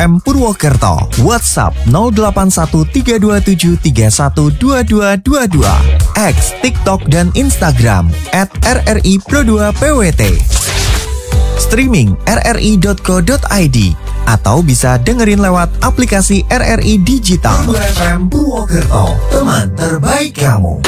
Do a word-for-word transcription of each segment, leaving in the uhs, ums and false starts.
M Purwokerto. WhatsApp nol delapan satu tiga dua tujuh tiga satu dua dua dua dua. X, TikTok, dan Instagram at R R I Pro dua P W T. Streaming r r i dot co dot i d atau bisa dengerin lewat aplikasi R R I Digital. F M Purwokerto, teman terbaik kamu.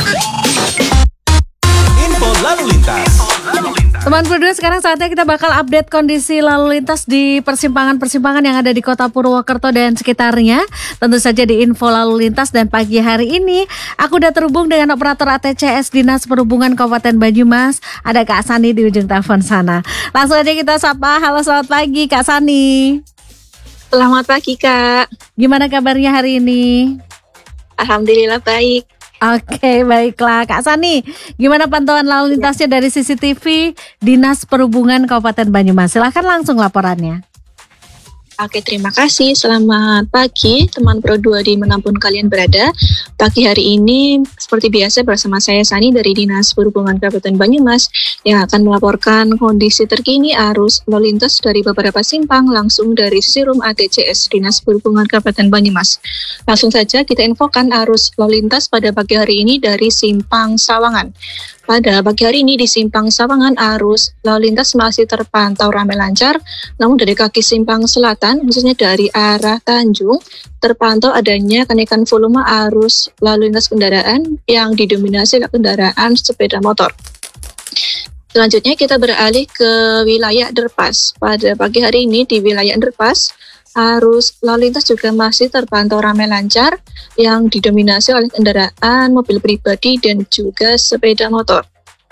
Info lalu lintas. Teman berdua, sekarang saatnya kita bakal update kondisi lalu lintas di persimpangan-persimpangan yang ada di kota Purwokerto dan sekitarnya. Tentu saja di info lalu lintas, dan pagi hari ini aku udah terhubung dengan operator A T C S Dinas Perhubungan Kabupaten Banyumas. Ada Kak Sani di ujung telepon sana. Langsung aja kita sapa. Halo, selamat pagi Kak Sani. Selamat pagi Kak. Gimana kabarnya hari ini? Alhamdulillah baik. Oke, baiklah Kak Sani. Gimana pantauan lalu lintasnya dari C C T V Dinas Perhubungan Kabupaten Banyumas? Silahkan langsung laporannya. Oke, terima kasih. Selamat pagi teman Pro dua dimanapun kalian berada. Pagi hari ini seperti biasa bersama saya Sani dari Dinas Perhubungan Kabupaten Banyumas yang akan melaporkan kondisi terkini arus lalu lintas dari beberapa simpang langsung dari sisi room A T C S Dinas Perhubungan Kabupaten Banyumas. Langsung saja kita infokan arus lalu lintas pada pagi hari ini dari Simpang Sawangan. Pada pagi hari ini di Simpang Sawangan arus lalu lintas masih terpantau ramai lancar, namun dari kaki Simpang Selatan, khususnya dari arah Tanjung, terpantau adanya kenaikan volume arus lalu lintas kendaraan yang didominasi oleh kendaraan sepeda motor. Selanjutnya kita beralih ke wilayah Underpass. Pada pagi hari ini di wilayah Underpass, arus lalu lintas juga masih terpantau ramai lancar yang didominasi oleh kendaraan mobil pribadi dan juga sepeda motor.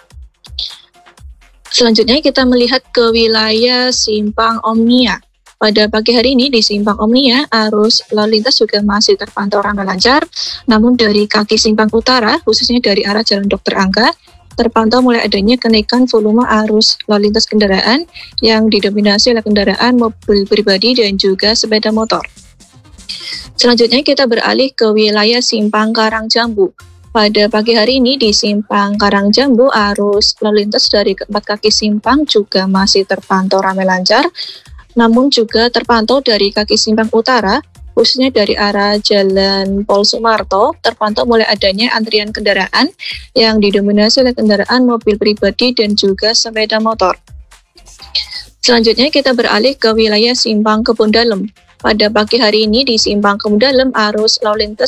Selanjutnya kita melihat ke wilayah Simpang Omnia. Pada pagi hari ini di Simpang Omnia, arus lalu lintas juga masih terpantau ramai lancar, namun dari kaki Simpang Utara, khususnya dari arah Jalan Dokter Angga, terpantau mulai adanya kenaikan volume arus lalu lintas kendaraan yang didominasi oleh kendaraan mobil pribadi dan juga sepeda motor. Selanjutnya kita beralih ke wilayah Simpang Karangjambu. Pada pagi hari ini di Simpang Karangjambu, arus lalu lintas dari keempat kaki simpang juga masih terpantau ramai lancar, namun juga terpantau dari kaki Simpang Utara, khususnya dari arah Jalan Pol Sumarto, terpantau mulai adanya antrian kendaraan yang didominasi oleh kendaraan mobil pribadi dan juga sepeda motor. Selanjutnya kita beralih ke wilayah Simpang Kebon Dalem. Pada pagi hari ini di Simpang Kebon Dalem, arus lalu lintas